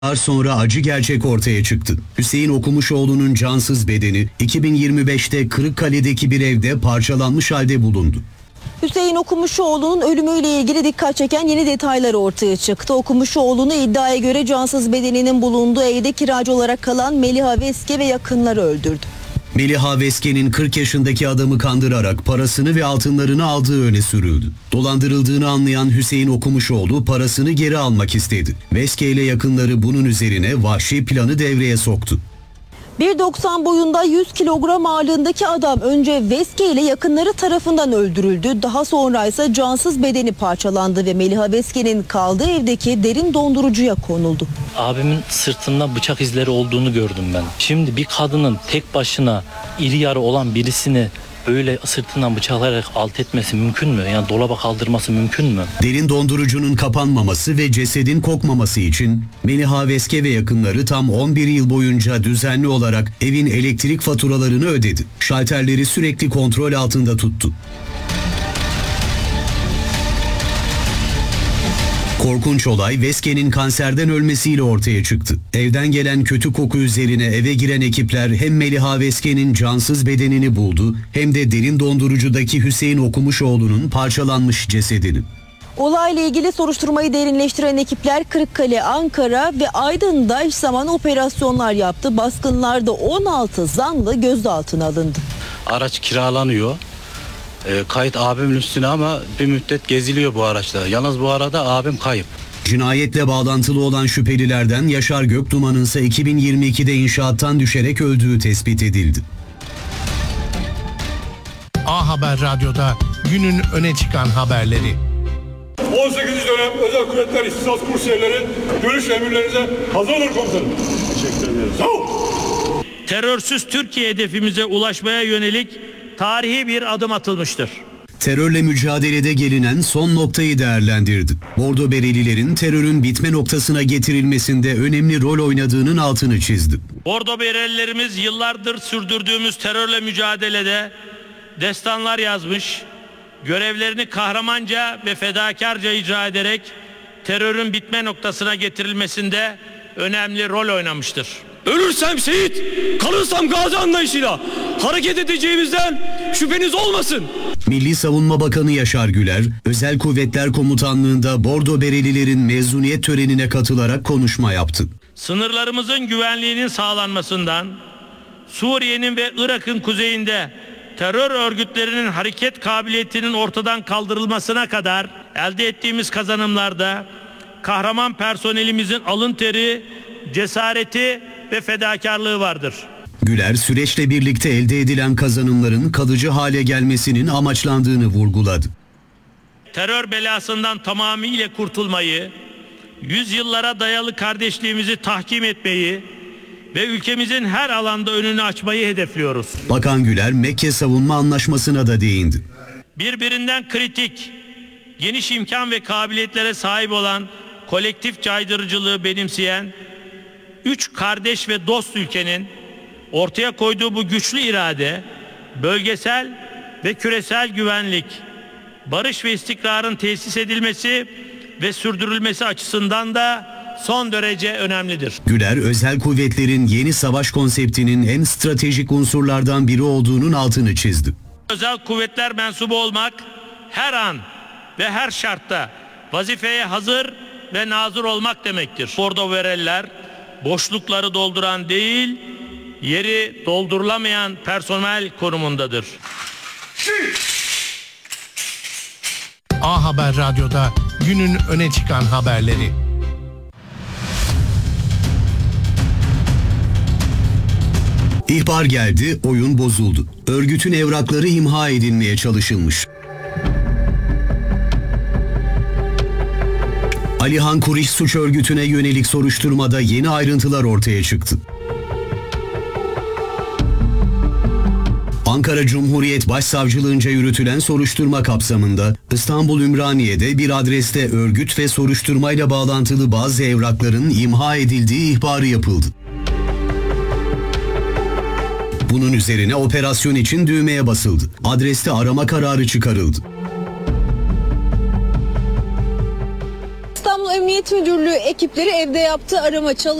Sonra acı gerçek ortaya çıktı. Hüseyin Okumuşoğlu'nun cansız bedeni 2025'te Kırıkkale'deki bir evde parçalanmış halde bulundu. Hüseyin Okumuşoğlu'nun ölümüyle ilgili dikkat çeken yeni detaylar ortaya çıktı. Okumuşoğlu'nu iddiaya göre cansız bedeninin bulunduğu evde kiracı olarak kalan Meliha Veske ve yakınları öldürdü. Meliha Veske'nin 40 yaşındaki adamı kandırarak parasını ve altınlarını aldığı öne sürüldü. Dolandırıldığını anlayan Hüseyin Okumuşoğlu parasını geri almak istedi. Veske ile yakınları bunun üzerine vahşi planı devreye soktu. 1.90 boyunda 100 kilogram ağırlığındaki adam önce Veske ile yakınları tarafından öldürüldü. Daha sonra ise cansız bedeni parçalandı ve Meliha Veske'nin kaldığı evdeki derin dondurucuya konuldu. Abimin sırtında bıçak izleri olduğunu gördüm ben. Şimdi bir kadının tek başına iri yarı olan birisini böyle sırtından bıçaklayarak alt etmesi mümkün mü? Yani dolaba kaldırması mümkün mü? Derin dondurucunun kapanmaması ve cesedin kokmaması için Meliha Veske ve yakınları tam 11 yıl boyunca düzenli olarak evin elektrik faturalarını ödedi. Şalterleri sürekli kontrol altında tuttu. Korkunç olay Veske'nin kanserden ölmesiyle ortaya çıktı. Evden gelen kötü koku üzerine eve giren ekipler hem Meliha Veske'nin cansız bedenini buldu hem de derin dondurucudaki Hüseyin Okumuşoğlu'nun parçalanmış cesedini. Olayla ilgili soruşturmayı derinleştiren ekipler Kırıkkale, Ankara ve Aydın'da eş zamanlı operasyonlar yaptı. Baskınlarda 16 zanlı gözaltına alındı. Araç kiralanıyor. Kayıt abimin üstüne ama bir müddet geziliyor bu araçla. Yalnız bu arada abim kayıp. Cinayetle bağlantılı olan şüphelilerden Yaşar Göktuman'ın ise 2022'de inşaattan düşerek öldüğü tespit edildi. A Haber Radyo'da günün öne çıkan haberleri. 18. dönem Özel Kuvvetler İhtisas Kursiyerleri görüş emirlerinize hazır olun komutanım. Teşekkür ederiz. Sağ ol. Terörsüz Türkiye hedefimize ulaşmaya yönelik tarihi bir adım atılmıştır. Terörle mücadelede gelinen son noktayı değerlendirdi. Bordo Berelilerin terörün bitme noktasına getirilmesinde önemli rol oynadığının altını çizdi. Bordo Berelilerimiz yıllardır sürdürdüğümüz terörle mücadelede destanlar yazmış, görevlerini kahramanca ve fedakarca icra ederek terörün bitme noktasına getirilmesinde önemli rol oynamıştır. Ölürsem şehit, kalırsam gazi anlayışıyla hareket edeceğimizden şüpheniz olmasın. Milli Savunma Bakanı Yaşar Güler, Özel Kuvvetler Komutanlığı'nda Bordo Berelilerin mezuniyet törenine katılarak konuşma yaptı. Sınırlarımızın güvenliğinin sağlanmasından, Suriye'nin ve Irak'ın kuzeyinde terör örgütlerinin hareket kabiliyetinin ortadan kaldırılmasına kadar elde ettiğimiz kazanımlarda kahraman personelimizin alın teri, cesareti ve fedakarlığı vardır. Güler, süreçle birlikte elde edilen kazanımların kalıcı hale gelmesinin amaçlandığını vurguladı. Terör belasından tamamıyla kurtulmayı, yüzyıllara dayalı kardeşliğimizi tahkim etmeyi ve ülkemizin her alanda önünü açmayı hedefliyoruz. Bakan Güler, Mekke Savunma Anlaşması'na da değindi. Birbirinden kritik, geniş imkan ve kabiliyetlere sahip olan kolektif caydırıcılığı benimseyen 3 kardeş ve dost ülkenin ortaya koyduğu bu güçlü irade, bölgesel ve küresel güvenlik, barış ve istikrarın tesis edilmesi ve sürdürülmesi açısından da son derece önemlidir. Güler, özel kuvvetlerin yeni savaş konseptinin en stratejik unsurlardan biri olduğunun altını çizdi. Özel kuvvetler mensubu olmak her an ve her şartta vazifeye hazır ve nazır olmak demektir. Bordo Bereliler boşlukları dolduran değil, yeri doldurulamayan personel konumundadır. A Haber Radyo'da günün öne çıkan haberleri. İhbar geldi, oyun bozuldu. Örgütün evrakları imha edilmeye çalışılmış. Alihan Kuriş suç örgütüne yönelik soruşturmada yeni ayrıntılar ortaya çıktı. Ankara Cumhuriyet Başsavcılığınca yürütülen soruşturma kapsamında İstanbul Ümraniye'de bir adreste örgüt ve soruşturmayla bağlantılı bazı evrakların imha edildiği ihbarı yapıldı. Bunun üzerine operasyon için düğmeye basıldı. Adreste arama kararı çıkarıldı. İstanbul Emniyet Emniyet Müdürlüğü ekipleri evde yaptığı arama